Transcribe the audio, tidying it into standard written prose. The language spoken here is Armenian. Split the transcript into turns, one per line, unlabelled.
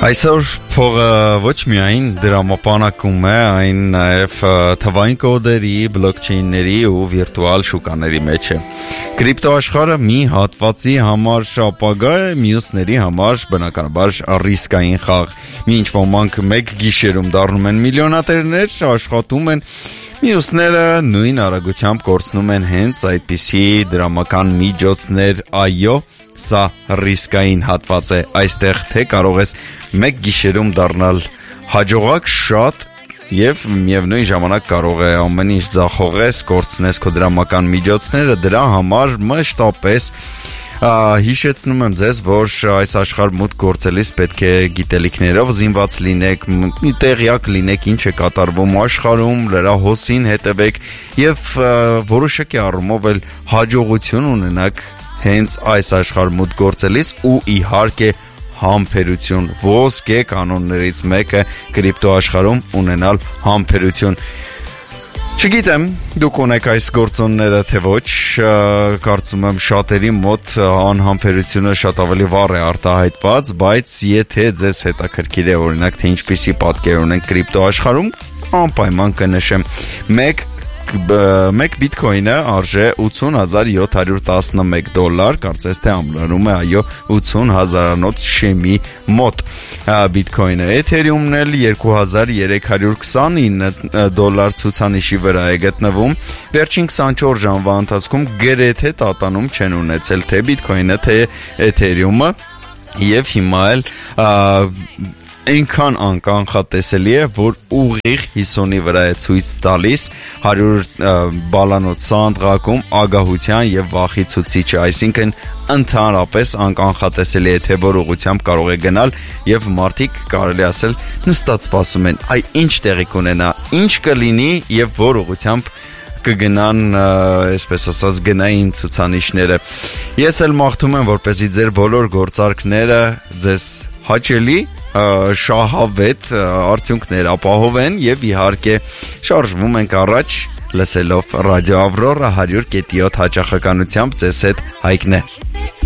Այսօր փողը ոչ միայն դրամապանակում է, այն նաև թվային կոդերի, բլոկչեյնների ու վիրտուալ շուկաների մեջ է։ Կրիպտո աշխարհը մի հատվածի համար ապագա է, մյուսների համար բնականաբար ռիսկային խաղ։ Մինչ ոմանք մեկ գիշերում դառնում են միլիոնատերներ, աշխատում են, մյուսները նույն արագությամբ կորցնում են հենց այդպիսի դրամական միջոցներ, այո, սա ռիսկային հատված է, այստեղ թե կարող ես մեկ գիշերում դառնալ հաջողակ շատ և միևնույն ժամանակ կարող է ամեն ինչ ձախողես, կորցնես քո դրամական միջոցները, դրա համար մշտապես հիշեցնում եմ ձեզ, որ այս աշխարհ մուտք գործելիս պետք է գիտելիքներով զինված լինեք, տեղյակ լինեք ինչ է կատարվում աշխարհում, լրահոսին հետևեք և որոշակի առումով էլ հաջողություն ունենաք հենց այս աշխարհ մուտք գործելիս ու իհարկե համբերություն, ոսկե կանոններից մեկը կրիպտո աշխարհում ունենալ համբերություն։ Չգիտեմ, դուք ունեք այս գործոնները թե ոչ, կարծում եմ շատերի մոտ անհամբերությունը շատ ավելի վառ է արտահայտված, բայց եթե ձեզ հետաքրքիր է օրինակ թե ինչպիսի պատկեր ունենք կրիպտո աշխարհում, անպայման կնշեմ, մեկ բիտքոինը արժե $80,711, կարծես թե ամրանում է, այո, 80,000-անոց շեմի մոտ բիտքոինը, Էթերիումն էլ $2,329 ցուցանիշի վրա է գտնվում, վերջին 24 ժամվա ընթացքում գրեթե տատանում չեն ունեցել թե բիտքոինը, թե Էթերիումը և հիմա էլ այնքան անկանխատեսելի է, որ ուղիղ 50-ի վրա է ցույց տալիս 100 բալանոց սանդղակում ագահության և վախի ցուցիչը, այսինքն ընդհանրապես անկանխատեսելի է, թե որ ուղղությամբ կարող է գնալ և մարդիկ կարելի ասել նստած սպասում են, այ ինչ տեղի կունենա, ինչ կլինի և որ ուղղությամբ կգնան, այսպես ասած, գնային ցուցանիշները։ Ես էլ մաղթում եմ, որպեսզի ձեր բոլոր գործարքները ձեզ հաճելի շահավետ արդյունքներ ապահովեն և իհարկե շարժվում ենք առաջ լսելով ռադիո Ավրորա 100.7 հաճախականությամբ ձեզ հետ Հայկն է։